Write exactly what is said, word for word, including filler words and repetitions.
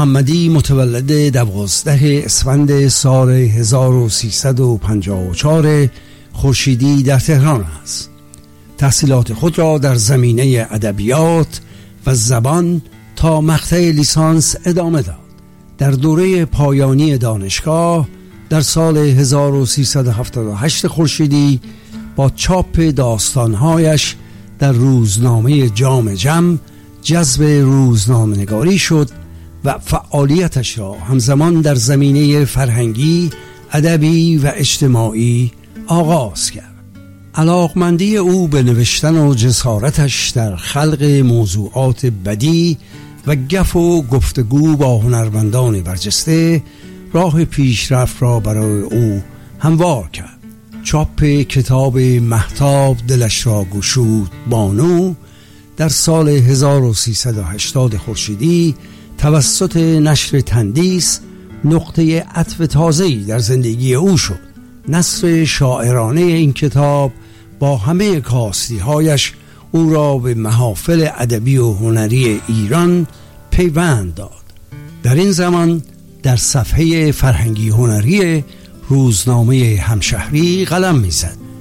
محمدی متولد دوازده اسفند سال هزار و سیصد و پنجاه و چهار خورشیدی در تهران است. تحصیلات خود را در زمینه ادبیات و زبان تا مقطع لیسانس ادامه داد. در دوره پایانی دانشگاه در سال هزار و سیصد و هفتاد و هشت خورشیدی با چاپ داستانهایش در روزنامه جام جم جذب روزنامه‌نگاری شد و فعالیتش را همزمان در زمینه فرهنگی، ادبی و اجتماعی آغاز کرد. علاقمندی او به نوشتن و جسارتش در خلق موضوعات بدیع و گپ و گفتگو با هنرمندان برجسته راه پیشرفت را برای او هموار کرد. چاپ کتاب مهتاب دلش را گشود بانو در سال هزار و سیصد و هشتاد خورشیدی توسط نشر تندیس نقطه عطف تازه‌ای در زندگی او شد. نثر شاعرانه این کتاب با همه کاستی‌هایش او را به محافل ادبی و هنری ایران پیوند داد. در این زمان در صفحه فرهنگی هنری روزنامه همشهری قلم می‌زد.